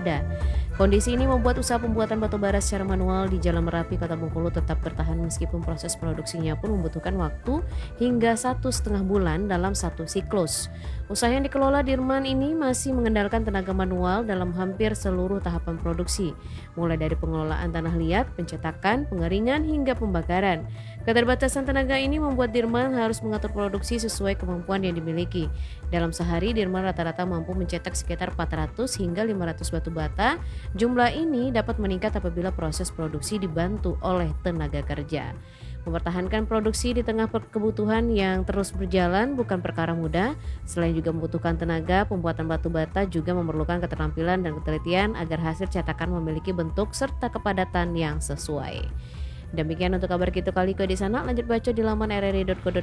ada. Kondisi ini membuat usaha pembuatan batubara secara manual di Jalan Merapi, Kota Bengkulu tetap bertahan meskipun proses produksinya pun membutuhkan waktu hingga 1,5 bulan dalam satu siklus. Usaha yang dikelola Dirman ini masih mengandalkan tenaga manual dalam hampir seluruh tahapan produksi, mulai dari pengelolaan tanah liat, pencetakan, pengeringan, hingga pembakaran. Keterbatasan tenaga ini membuat Dirman harus mengatur produksi sesuai kemampuan yang dimiliki. Dalam sehari, Dirman rata-rata mampu mencetak sekitar 400 hingga 500 batu bata. Jumlah ini dapat meningkat apabila proses produksi dibantu oleh tenaga kerja. Mempertahankan produksi di tengah kebutuhan yang terus berjalan bukan perkara mudah. Selain juga membutuhkan tenaga, pembuatan batu bata juga memerlukan keterampilan dan ketelitian agar hasil cetakan memiliki bentuk serta kepadatan yang sesuai. Demikian untuk kabar kita kali ke di sana. Lanjut baca di laman rri.co.id